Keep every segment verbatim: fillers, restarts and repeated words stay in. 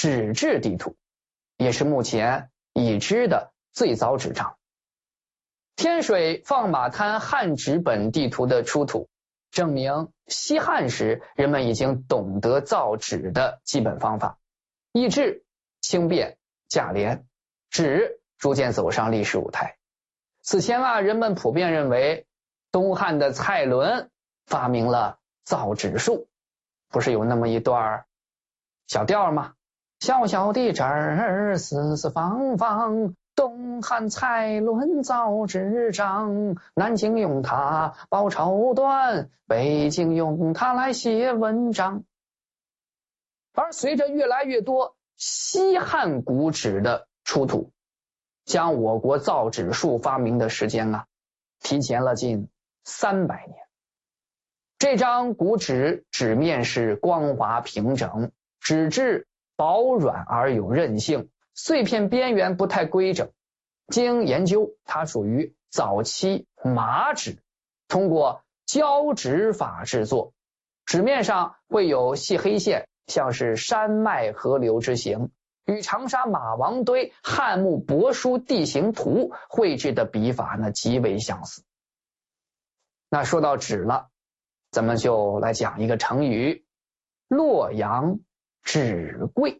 纸质地图，也是目前已知的最早纸张。天水放马滩汉纸本地图的出土，证明西汉时人们已经懂得造纸的基本方法，易制、轻便、价廉，纸逐渐走上历史舞台。此前啊，人们普遍认为东汉的蔡伦发明了造纸术，不是有那么一段小调吗？小小的纸儿四四方方，东汉蔡伦造纸张，南京用它包绸缎，北京用它来写文章。而随着越来越多西汉古纸的出土，将我国造纸术发明的时间啊提前了近三百年。这张古纸纸面是光滑平整，纸质薄软而有韧性，碎片边缘不太规整。经研究，它属于早期麻纸，通过胶纸法制作，纸面上会有细黑线，像是山脉河流之形，与长沙马王堆汉墓帛书地形图绘制的笔法呢极为相似。那说到纸了，咱们就来讲一个成语，洛阳纸贵。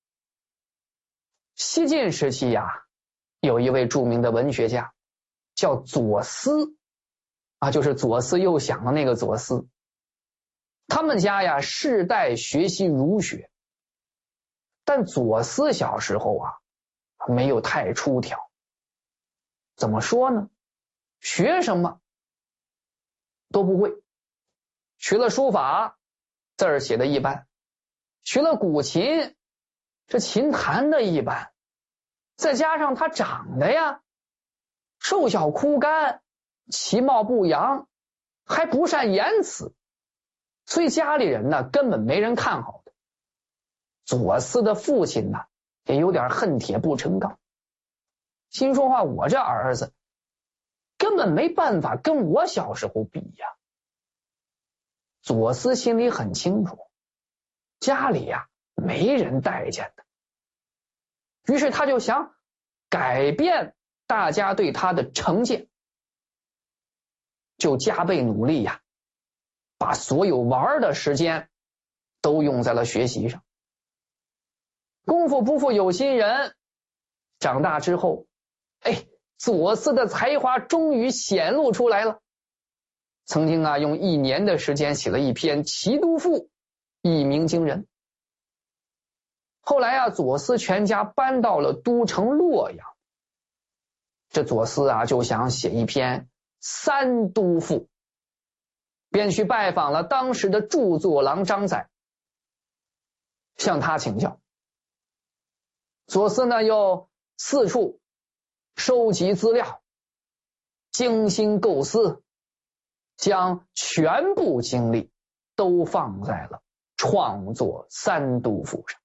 西晋时期呀，有一位著名的文学家叫左思啊，就是左思右想的那个左思。他们家呀世代学习儒学，但左思小时候啊没有太出挑。怎么说呢？学什么都不会，学了书法，字儿写的一般；学了古琴，这琴弹的一般。再加上他长得呀瘦小枯干，其貌不扬，还不善言辞，所以家里人呢根本没人看好他。左思的父亲呢也有点恨铁不成钢，心说话，我这儿子根本没办法跟我小时候比呀。左思心里很清楚，家里呀没人待见他，于是他就想改变大家对他的成见，就加倍努力呀，把所有玩的时间都用在了学习上。功夫不负有心人，长大之后，哎，左思的才华终于显露出来了。曾经啊，用一年的时间写了一篇《齐都赋》，一鸣惊人。后来啊，左思全家搬到了都城洛阳，这左思啊就想写一篇《三都赋》，便去拜访了当时的著作郎张载，向他请教。左思呢又四处收集资料，精心构思，将全部精力都放在了创作《三都赋》上。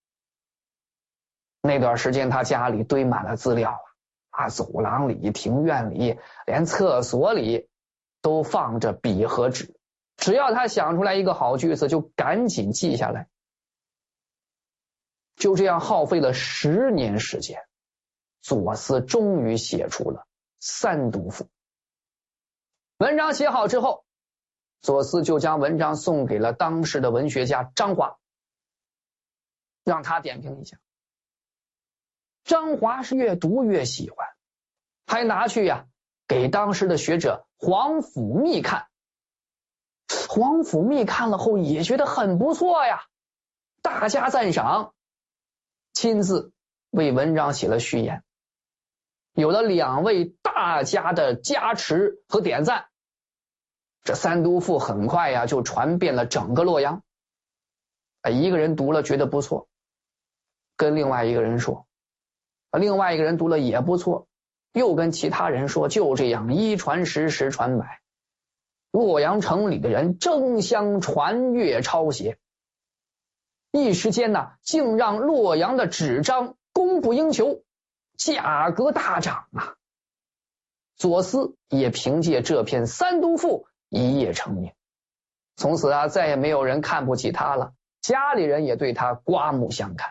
那段时间他家里堆满了资料啊，啊，走廊里、庭院里，连厕所里都放着笔和纸，只要他想出来一个好句子就赶紧记下来。就这样耗费了十年时间，左思终于写出了《三都赋》。文章写好之后，左思就将文章送给了当时的文学家张华，让他点评一下。张华是越读越喜欢，还拿去呀、啊、给当时的学者黄甫谧看。黄甫谧看了后也觉得很不错呀，大加赞赏，亲自为文章写了序言。有了两位大家的加持和点赞，这《三都赋》很快呀就传遍了整个洛阳。一个人读了觉得不错，跟另外一个人说，另外一个人读了也不错，又跟其他人说，就这样一传十，十传百，洛阳城里的人争相传阅抄写，一时间呢，竟让洛阳的纸张供不应求，价格大涨啊！左思也凭借这篇《三都赋》一夜成名，从此啊，再也没有人看不起他了，家里人也对他刮目相看。